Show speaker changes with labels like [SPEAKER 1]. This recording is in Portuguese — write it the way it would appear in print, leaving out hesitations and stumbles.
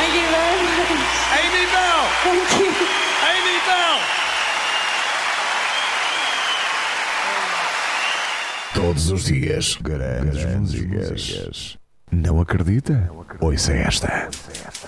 [SPEAKER 1] Thank you very much.
[SPEAKER 2] Amy Bell!
[SPEAKER 1] Thank you.
[SPEAKER 2] Amy Bell!
[SPEAKER 3] Todos os dias, grandes músicas. Não acredita? Ouça esta.